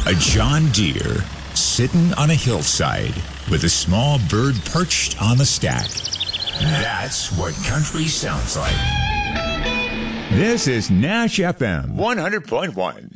A John Deere sitting on a hillside with a small bird perched on the stack. That's what country sounds like. This is Nash FM 100.1.